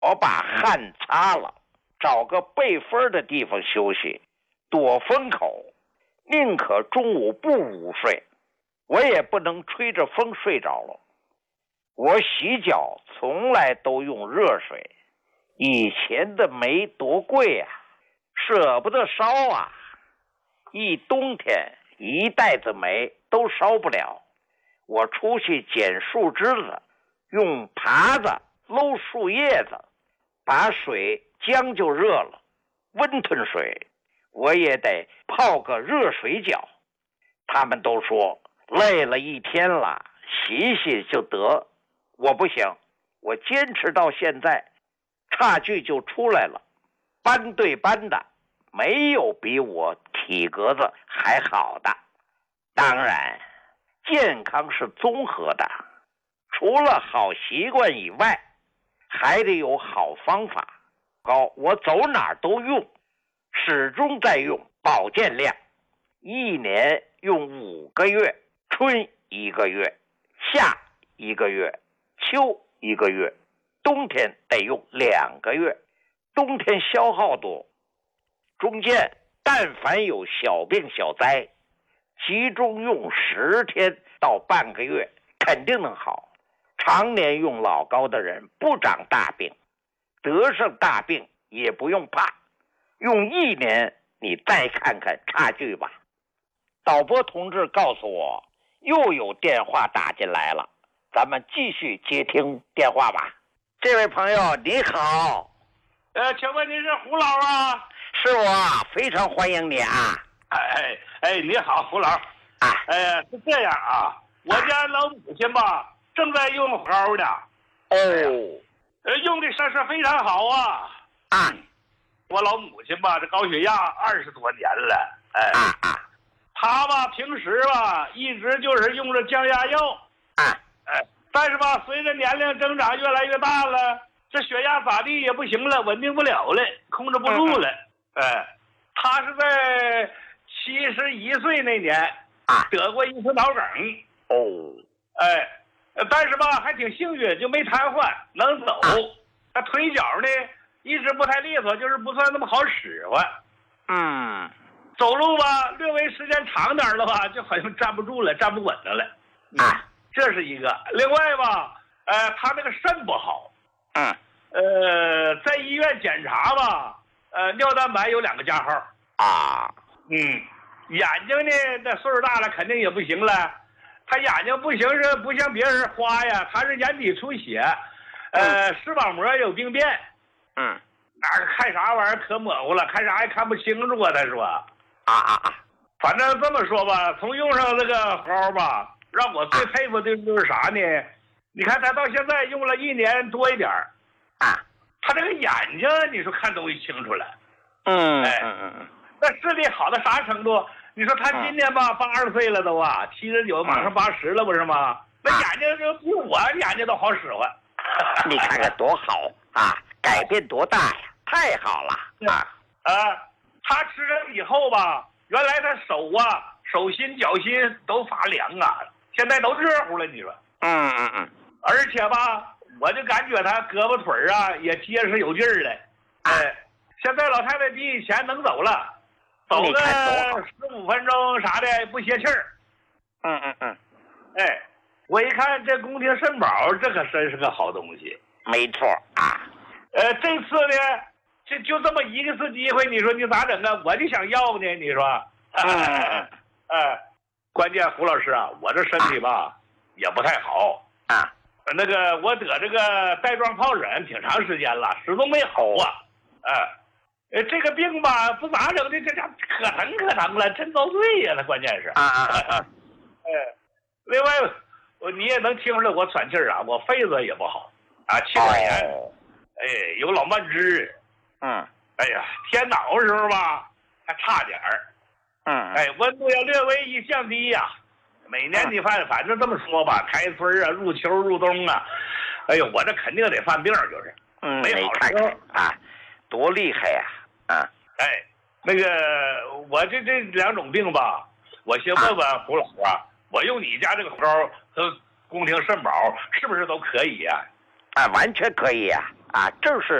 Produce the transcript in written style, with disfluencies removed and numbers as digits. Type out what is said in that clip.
我把汗擦了，找个背风的地方休息，躲风口，宁可中午不午睡，我也不能吹着风睡着了。我洗脚从来都用热水，以前的煤多贵啊，舍不得烧啊，一冬天一袋子煤都烧不了。我出去捡树枝子，用耙子搂树叶子，把水将就热了，温吞水我也得泡个热水脚。他们都说累了一天了，洗洗就得。我不行，我坚持到现在，差距就出来了。班对班的，没有比我体格子还好的。当然，健康是综合的，除了好习惯以外，还得有好方法。我走哪儿都用，始终在用保健量，一年用5个月，春1个月，夏1个月，秋1个月，冬天得用2个月。冬天消耗多，中间但凡有小病小灾，集中用10天到半个月，肯定能好。常年用老高的人不长大病，得上大病也不用怕，用1年你再看看差距吧。导播同志告诉我又有电话打进来了，咱们继续接听电话吧。这位朋友你好。 请问您是胡老啊？ 是我，非常欢迎你啊。 你好，胡老。是这样啊，我家老母亲吧，正在用蒿呢。用的是非常好啊。我老母亲吧，这高血压20多年了。她吧，平时吧，一直就是用着降压药。但是吧，随着年龄增长越来越大了，这血压咋地也不行了，稳定不了了，控制不住了。他是在71岁那年得过一次脑梗。但是吧，还挺幸运，就没瘫痪，能走。他腿脚呢一直不太利索，就是不算那么好使唤。走路吧，略微时间长点的话，就好像站不住了，站不稳的了。这是一个。另外吧，他那个肾不好。在医院检查吧，尿蛋白有2个加号。眼睛呢，那岁数大了肯定也不行了。他眼睛不行是不像别人花呀，他是眼底出血，视网膜有病变。那看啥玩意儿可模糊了，看啥也看不清楚啊。他说，反正这么说吧，从用上这个蒿吧，让我最佩服的就是啥呢？你看他到现在用了1年多一点他这个眼睛你说看东西清楚了。那视力好到啥程度？你说他今年吧80岁了都79，马上80了不是吗？那眼睛就比我眼睛都好使唤。 你看看多好改变多大呀，太好了。 他吃了以后吧，原来他手心脚心都发凉现在都热乎了，你说。而且吧，我就感觉他胳膊腿也结实有劲儿了。现在老太太比以前能走了，走个15分钟啥的不歇气儿。我一看这宫廷肾宝，这可真是个好东西。 没错这次呢，就这么一次机会，你说你咋整啊？我就想要呢，你说。关键胡老师我这身体吧也不太好那个我得这个带状疱疹挺长时间了，始终没好这个病吧不咋整的，这家可疼了，真遭罪呀！那关键是另外你也能听出来我喘气儿我肺子也不好气管炎，有老慢支。天脑的时候吧还差点儿。温度要略微一降低每年你反正这么说吧，开春入秋入冬我这肯定得犯病，就是没好时候多厉害呀！ 那个我这2种病吧，我先问问胡老我用你家这个蒿和宫廷肾宝是不是都可以呀？ 完全可以呀！ 啊，正是